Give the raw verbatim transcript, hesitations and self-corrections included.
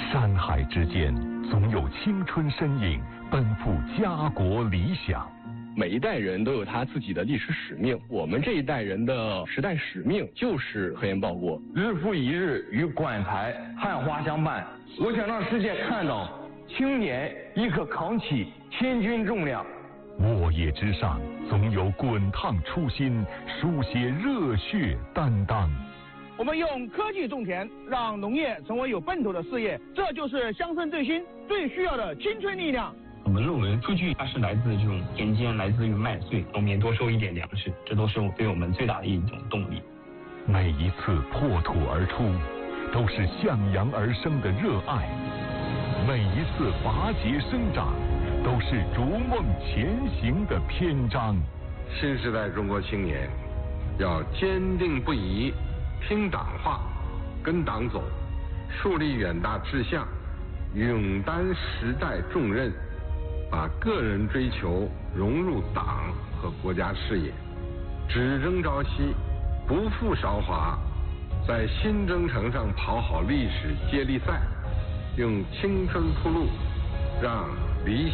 山海之间，总有青春身影奔赴家国理想。 每一代人都有他自己的历史使命，我们这一代人的时代使命就是科研报国。 日复一日与馆台汉花相伴，我想让世界看到青年亦可扛起千钧重量。 沃野之上，总有滚烫初心，书写热血担当。 我们用科技种田，让农业成为有奔头的事业，这就是乡村振兴最需要的青春力量。 我们认为数据它是来自这种田间，来自于麦穗，农民多收一点粮食，这都是对我们最大的一种动力。 每一次破土而出，都是向阳而生的热爱；每一次拔节生长，都是逐梦前行的篇章。 新时代中国青年要坚定不移听党话，跟党走，树立远大志向，勇担时代重任，把个人追求融入党和国家事业，只争朝夕，不负韶华，在新征程上跑好历史接力赛，用青春铺路，让理想